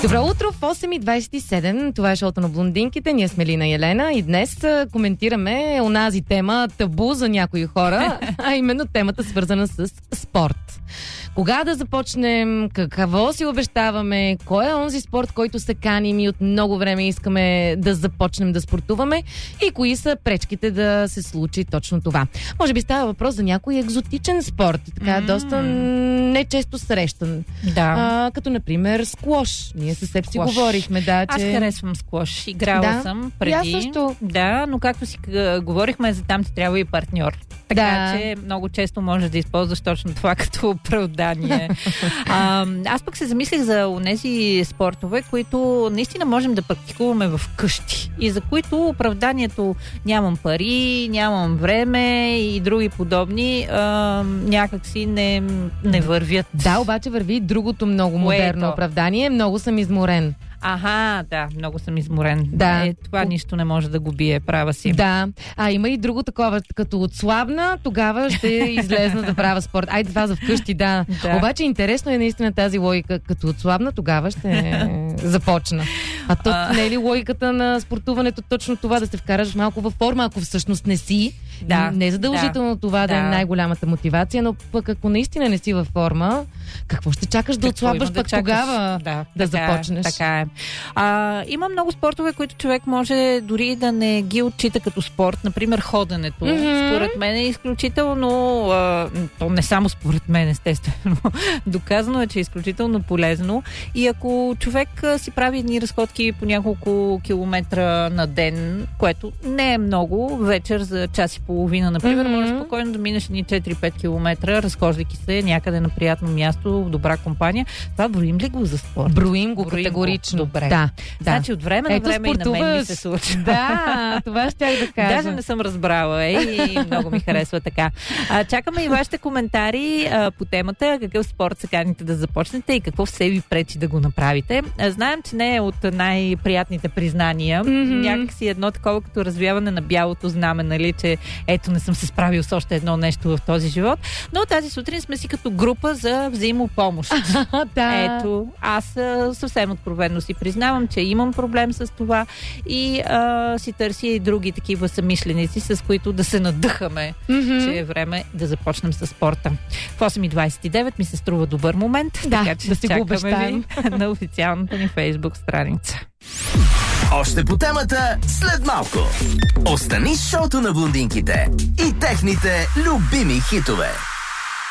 Добро утро в 8:27. Това е шоуто на блондинките. Ние сме Лина и Елена и днес коментираме онази тема табу за някои хора, а именно темата свързана с спорт. Кога да започнем, какво си обещаваме, кой е онзи спорт, който се каним и от много време искаме да започнем да спортуваме и кои са пречките да се случи точно това. Може би става въпрос за някой екзотичен спорт, така доста нечесто срещан. Да. Като например сквош. Ние със себ си говорихме, да, че... Аз харесвам сквош. Играла съм преди. Аз също. Да, но както си говорихме, за там ти трябва и партньор. Така че много често можеш да използваш точно това като оправдание. Аз пък се замислих за онези спортове, които наистина можем да практикуваме в къщи и за които оправданието нямам пари, нямам време и други подобни някакси не вървят. Да, обаче върви другото много модерно оправдание. Много съм изморен. Да, много съм изморен. Да. Това нищо не може да го бие, права си. Да, има и друго такова, като отслабна, тогава ще излезна да правя спорт. Айде това за вкъщи, да. Обаче интересно е наистина тази логика, като отслабна, тогава ще започна. А то не е ли логиката на спортуването точно това, да се вкараш малко във форма, ако всъщност не си? Да. Не е задължително това да е най-голямата мотивация, но пък ако наистина не си във форма, какво ще чакаш да отслабваш пък тогава да започнеш? Така е. Има много спортове, които човек може дори да не ги отчита като спорт. Например, ходенето. Според мен е изключително, то не само според мен, естествено, доказано е, че е изключително полезно. И ако човек си прави едни разходки по няколко километра на ден, което не е много, вечер за час и половина, например, може спокойно да минеш едни 4-5 километра, разхождайки се някъде на приятно място, в добра компания. Това броим ли го за спорт? Броим го категорично. Добре. Да. Значи от време на време и на мен ми се случва. Да, това щях да кажа. Даже не съм разбрала и много ми харесва така. Чакаме и вашите коментари по темата. Какъв спорт се каните да започнете и какво все ви пречи да го направите. Знаем, че не е от най-приятните признания. Някакси едно такова като развяване на бялото знаме, нали, че ето не съм се справил с още едно нещо в този живот. Но тази сутрин сме си като група за взаимопомощ. Ето, аз съвсем откровенно си признавам, че имам проблем с това и си търся и други такива съмишленици, с които да се надъхаме, че е време да започнем с спорта. В 8:29 ми се струва добър момент, така че да си го обещаем на официалната ни Фейсбук страница. Още по темата след малко. Остани с шоуто на блондинките и техните любими хитове.